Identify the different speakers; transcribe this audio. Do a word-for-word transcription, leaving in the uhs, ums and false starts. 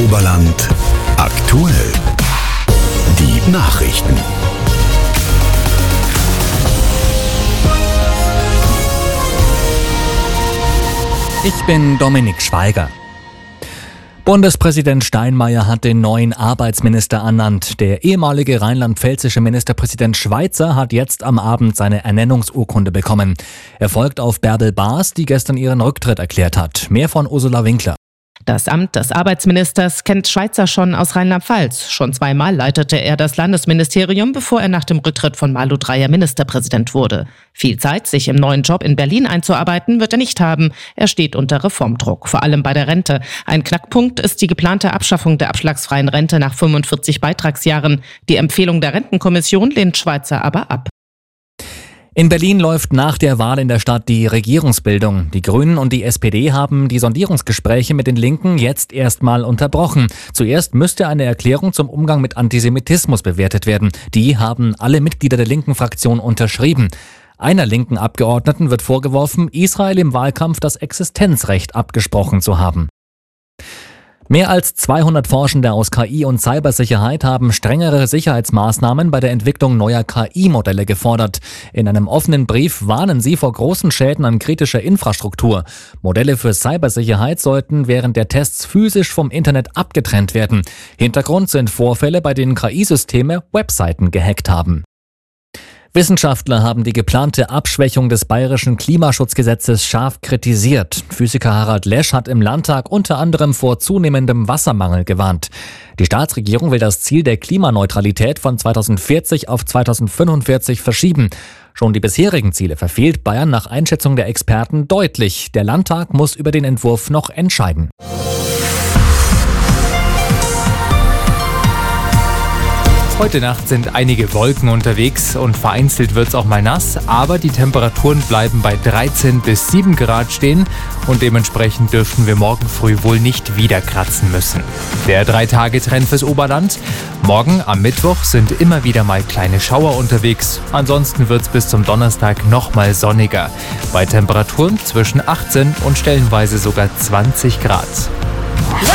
Speaker 1: Oberland aktuell. Die Nachrichten.
Speaker 2: Ich bin Dominik Schweiger. Bundespräsident Steinmeier hat den neuen Arbeitsminister ernannt. Der ehemalige rheinland-pfälzische Ministerpräsident Schweizer hat jetzt am Abend seine Ernennungsurkunde bekommen. Er folgt auf Bärbel Baas, die gestern ihren Rücktritt erklärt hat. Mehr von Ursula Winkler.
Speaker 3: Das Amt des Arbeitsministers kennt Schweizer schon aus Rheinland-Pfalz. Schon zweimal leitete er das Landesministerium, bevor er nach dem Rücktritt von Malu Dreyer Ministerpräsident wurde. Viel Zeit, sich im neuen Job in Berlin einzuarbeiten, wird er nicht haben. Er steht unter Reformdruck, vor allem bei der Rente. Ein Knackpunkt ist die geplante Abschaffung der abschlagsfreien Rente nach fünfundvierzig Beitragsjahren. Die Empfehlung der Rentenkommission lehnt Schweizer aber ab.
Speaker 2: In Berlin läuft nach der Wahl in der Stadt die Regierungsbildung. Die Grünen und die S P D haben die Sondierungsgespräche mit den Linken jetzt erstmal unterbrochen. Zuerst müsste eine Erklärung zum Umgang mit Antisemitismus bewertet werden. Die haben alle Mitglieder der linken Fraktion unterschrieben. Einer linken Abgeordneten wird vorgeworfen, Israel im Wahlkampf das Existenzrecht abgesprochen zu haben. Mehr als zweihundert Forschende aus K I und Cybersicherheit haben strengere Sicherheitsmaßnahmen bei der Entwicklung neuer K I-Modelle gefordert. In einem offenen Brief warnen sie vor großen Schäden an kritischer Infrastruktur. Modelle für Cybersicherheit sollten während der Tests physisch vom Internet abgetrennt werden. Hintergrund sind Vorfälle, bei denen K I-Systeme Webseiten gehackt haben. Wissenschaftler haben die geplante Abschwächung des bayerischen Klimaschutzgesetzes scharf kritisiert. Physiker Harald Lesch hat im Landtag unter anderem vor zunehmendem Wassermangel gewarnt. Die Staatsregierung will das Ziel der Klimaneutralität von zweitausendvierzig auf zweitausendfünfundvierzig verschieben. Schon die bisherigen Ziele verfehlt Bayern nach Einschätzung der Experten deutlich. Der Landtag muss über den Entwurf noch entscheiden.
Speaker 4: Heute Nacht sind einige Wolken unterwegs und vereinzelt wird es auch mal nass, aber die Temperaturen bleiben bei dreizehn bis sieben Grad stehen und dementsprechend dürften wir morgen früh wohl nicht wieder kratzen müssen. Der Drei-Tage-Trend fürs Oberland. Morgen am Mittwoch sind immer wieder mal kleine Schauer unterwegs. Ansonsten wird es bis zum Donnerstag noch mal sonniger. Bei Temperaturen zwischen achtzehn und stellenweise sogar zwanzig Grad.